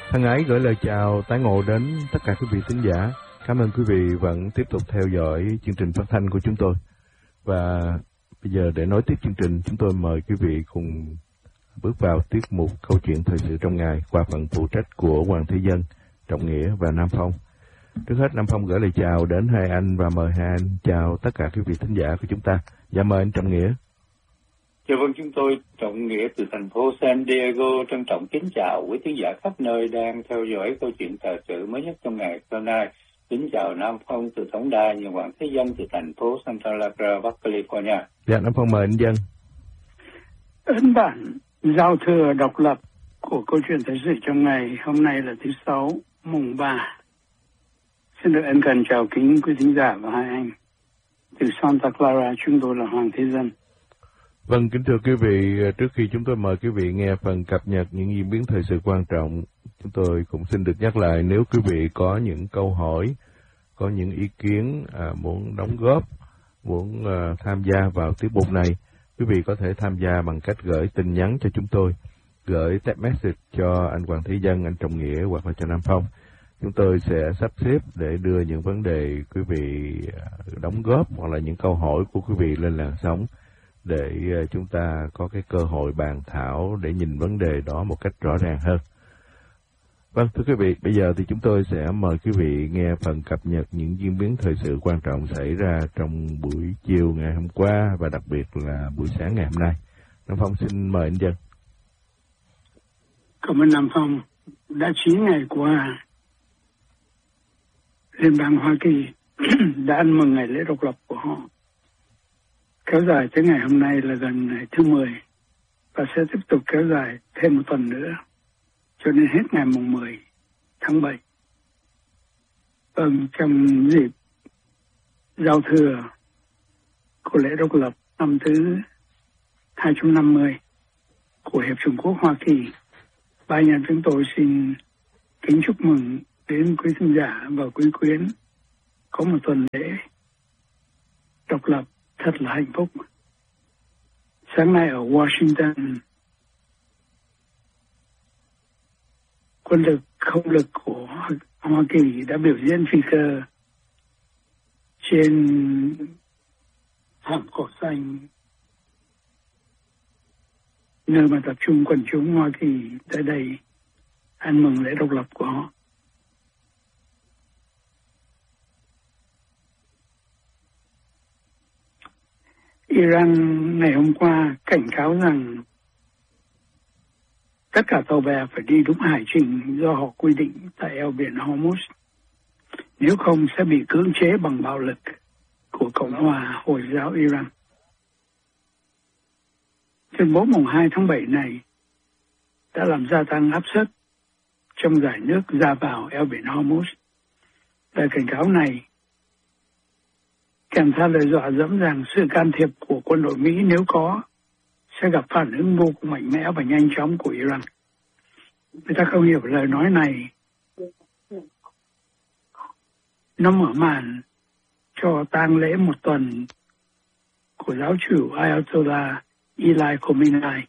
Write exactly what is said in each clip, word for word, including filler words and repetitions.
Thân ái gửi lời chào tái ngộ đến tất cả quý vị thính giả. Cảm ơn quý vị vẫn tiếp tục theo dõi chương trình phát thanh của chúng tôi. Và bây giờ để nối tiếp chương trình, chúng tôi mời quý vị cùng bước vào tiết mục câu chuyện thời sự trong ngày qua phần phụ trách của Hoàng Thế Dân, Trọng Nghĩa và Nam Phong. Trước hết Nam Phong gửi lời chào đến hai anh và mời hai anh chào tất cả quý vị thính giả của chúng ta. Dạ mời anh Trọng Nghĩa. Dạ vâng, chúng tôi Trọng Nghĩa từ thành phố San Diego trân trọng kính chào quý khán giả khắp nơi đang theo dõi câu chuyện thời sự mới nhất trong ngày hôm nay. Kính chào Nam Phong từ tổng đài nhà Hoàng Thế Dân từ thành phố Santa Clara, Bắc California. Dạ Nam Phong mời anh Dân. Ấn bản giao thừa độc lập của câu chuyện thời sự trong ngày hôm nay là thứ sáu mùng ba. Xin được ân cần chào kính quý thính giả và hai anh. Từ Santa Clara chúng tôi là Hoàng Thế Dân. Vâng, kính thưa quý vị, trước khi chúng tôi mời quý vị nghe phần cập nhật những diễn biến thời sự quan trọng, chúng tôi cũng xin được nhắc lại nếu quý vị có những câu hỏi, có những ý kiến, à, muốn đóng góp, muốn à, tham gia vào tiết mục này, quý vị có thể tham gia bằng cách gửi tin nhắn cho chúng tôi, gửi text message cho anh Hoàng Thế Dân, anh Trọng Nghĩa hoặc là cho Nam Phong. Chúng tôi sẽ sắp xếp để đưa những vấn đề quý vị đóng góp hoặc là những câu hỏi của quý vị lên làn sóng để chúng ta có cái cơ hội bàn thảo để nhìn vấn đề đó một cách rõ ràng hơn. Vâng, thưa quý vị, bây giờ thì chúng tôi sẽ mời quý vị nghe phần cập nhật những diễn biến thời sự quan trọng xảy ra trong buổi chiều ngày hôm qua và đặc biệt là buổi sáng ngày hôm nay. Nam Phong xin mời anh Dân. Cảm ơn Nam Phong. Đã chín ngày qua, Liên bang Hoa Kỳ đã ăn mừng ngày lễ độc lập của họ. Kéo dài tới ngày hôm nay là gần ngày thứ mười và sẽ tiếp tục kéo dài thêm một tuần nữa cho đến hết ngày mùng mười tháng bảy. Vâng, trong dịp giao thừa của lễ độc lập năm thứ hai trăm năm mươi của Hiệp chủng quốc Hoa Kỳ, ba nhân chúng tôi xin kính chúc mừng đến quý khán giả và quý quyến có một tuần lễ độc lập thật là hạnh phúc. Sáng nay ở Washington, quân lực không lực của Hoa Kỳ đã biểu diễn phi cơ trên thảm cỏ xanh, nơi mà tập trung quần chúng Hoa Kỳ tới đây ăn mừng lễ độc lập của họ. Iran ngày hôm qua cảnh cáo rằng tất cả tàu bè phải đi đúng hải trình do họ quy định tại eo biển Hormuz, nếu không sẽ bị cưỡng chế bằng bạo lực của Cộng hòa Hồi giáo Iran. Tuyên bố mùng hai tháng bảy này đã làm gia tăng áp suất trong dải nước ra vào eo biển Hormuz. Lời cảnh cáo này kèm theo lời dọa dẫm rằng sự can thiệp của quân đội Mỹ nếu có sẽ gặp phản ứng vô cùng mạnh mẽ và nhanh chóng của Iran. Người ta không hiểu lời nói này. Nó mở màn cho tang lễ một tuần của giáo chủ Ayatollah Ali Khamenei.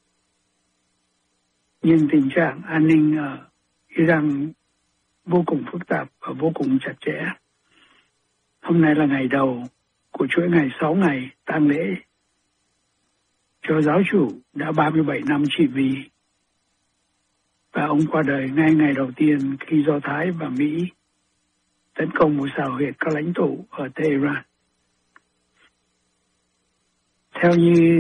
Nhưng tình trạng an ninh ở Iran vô cùng phức tạp và vô cùng chặt chẽ. Hôm nay là ngày đầu của chuỗi ngày sáu ngày tang lễ cho giáo chủ đã ba mươi bảy năm trị vì. Và ông qua đời ngay ngày đầu tiên khi Do Thái và Mỹ tấn công một xào huyệt các lãnh tụ ở Tehran. Theo như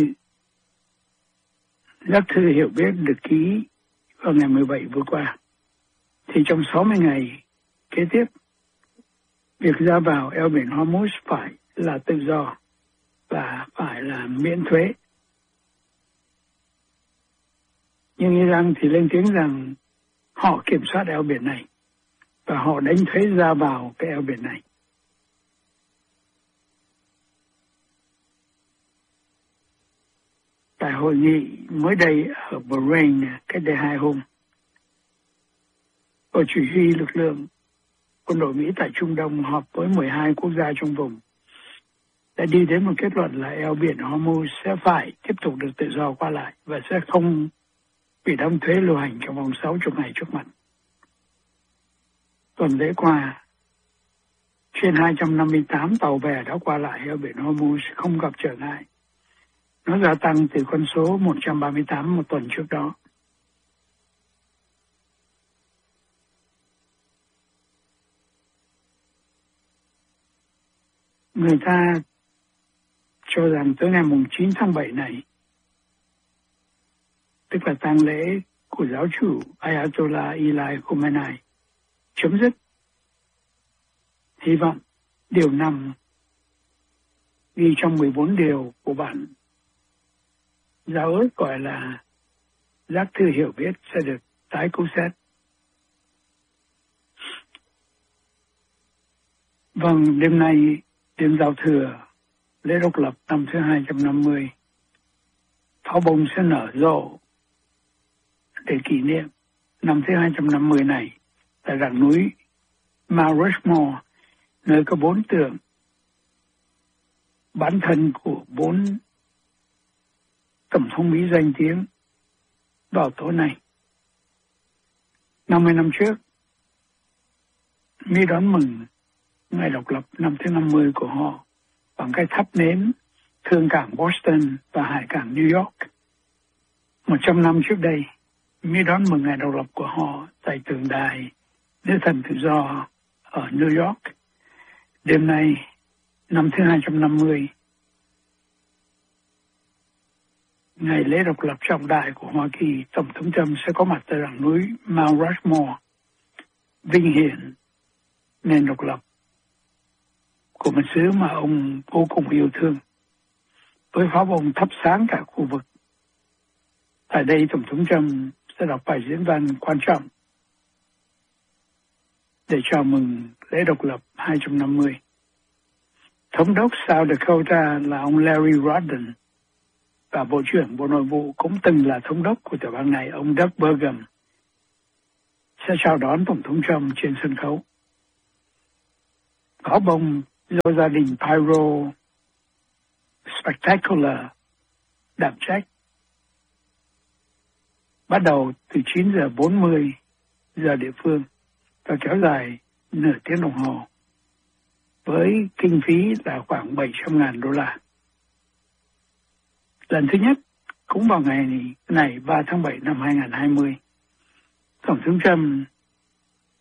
các thư hiểu biết được ký vào ngày mười bảy vừa qua, thì trong sáu mươi ngày kế tiếp, việc ra vào eo biển Hormuz phải là tự do và phải là miễn thuế. Nhưng Iran thì lên tiếng rằng họ kiểm soát eo biển này và họ đánh thuế ra vào cái eo biển này. Tại hội nghị mới đây ở Bahrain cách đây hai hôm, Bộ Chỉ huy lực lượng quân đội Mỹ tại Trung Đông họp với mười hai quốc gia trong vùng đã đi đến một kết luận là eo biển Hormuz sẽ phải tiếp tục được tự do qua lại và sẽ không bị đóng thuế lưu hành trong vòng sáu mươi ngày trước mặt. tuần lễ qua, trên hai trăm năm mươi tám tàu bè đã qua lại ở biển Hormuz không gặp trở ngại. Nó gia tăng từ con số một trăm ba mươi tám một tuần trước đó. Người ta cho rằng tới ngày chín tháng bảy này, tức là tang lễ của giáo chủ Ayatollah Ali Khamenei chấm dứt. Hy vọng điều năm ghi trong mười bốn điều của bản giáo ước gọi là giác thư hiểu biết sẽ được tái cứu xét. Vâng, đêm nay, đêm giao thừa, lễ độc lập năm thứ hai trăm năm mươi, pháo bông sẽ nở rộ để kỷ niệm năm thứ hai trăm năm mươi này tại rặng núi Mount Rushmore, nơi có bốn tượng bản thân của bốn tổng thống Mỹ danh tiếng vào tối nay. năm mươi năm trước, Mỹ đón mừng ngày độc lập năm thứ năm mươi của họ bằng cái thắp nến thương cảng Boston và hải cảng New York. Một trăm năm trước đây, Mỹ đón mừng ngày độc lập của họ tại tượng đài Nữ thần tự do ở New York. Đêm nay, năm thứ hai trăm năm mươi, ngày lễ độc lập trọng đại của Hoa Kỳ, Tổng thống Trump sẽ có mặt tại rặng núi Mount Rushmore, vinh hiển nền độc lập của một xứ mà ông vô cùng yêu thương, với pháo bông thắp sáng cả khu vực. Tại đây, Tổng thống Trump sẽ đọc bài diễn văn quan trọng để chào mừng lễ độc lập hai trăm năm mươi. Thống đốc South Dakota là ông Larry Rodden và Bộ trưởng Bộ Nội vụ cũng từng là thống đốc của tiểu bang này, ông Doug Burgum, sẽ chào đón Tổng thống Trump trên sân khấu. Pháo bông do gia đình Pyro Spectacular đảm trách bắt đầu từ chín giờ bốn mươi giờ địa phương và kéo dài nửa tiếng đồng hồ, với kinh phí là khoảng bảy trăm ngàn đô la. Lần thứ nhất, cũng vào ngày này, ba tháng bảy năm hai nghìn không trăm hai mươi, Tổng thống Trump